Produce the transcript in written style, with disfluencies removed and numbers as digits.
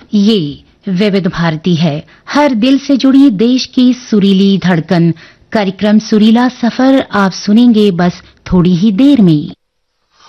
ये विविध भारती है, हर दिल से जुड़ी देश की सुरीली धड़कन। कार्यक्रम सुरीला सफर आप सुनेंगे बस थोड़ी ही देर में।